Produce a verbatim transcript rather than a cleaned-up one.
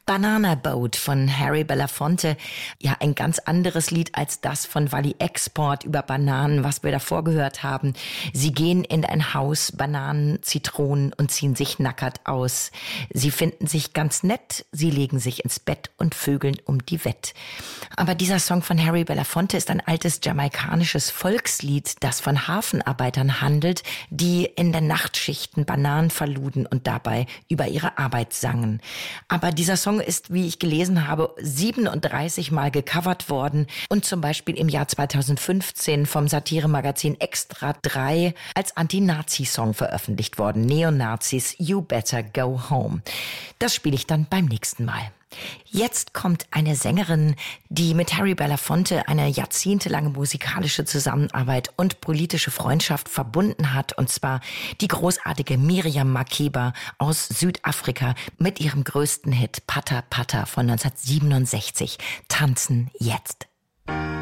Banana Boat von Harry Belafonte. Ja, ein ganz anderes Lied als das von Wally Export über Bananen, was wir davor gehört haben. Sie gehen in ein Haus, Bananen, Zitronen und ziehen sich nackert aus. Sie finden sich ganz nett, sie legen sich ins Bett und vögeln um die Wett. Aber dieser Song von Harry Belafonte ist ein altes jamaikanisches Volkslied, das von Hafenarbeitern handelt, die in den Nachtschichten Bananen verluden und dabei über ihre Arbeit sangen. Aber dieser Song ist, wie ich gelesen habe, siebenunddreißig Mal gecovert worden und zum Beispiel im Jahr zweitausendfünfzehn vom Satiremagazin Extra drei als Anti-Nazi-Song veröffentlicht worden. Neonazis, You Better Go Home. Das spiele ich dann beim nächsten Mal. Jetzt kommt eine Sängerin, die mit Harry Belafonte eine jahrzehntelange musikalische Zusammenarbeit und politische Freundschaft verbunden hat, und zwar die großartige Miriam Makeba aus Südafrika mit ihrem größten Hit Pata Pata von neunzehnhundertsiebenundsechzig. Tanzen jetzt.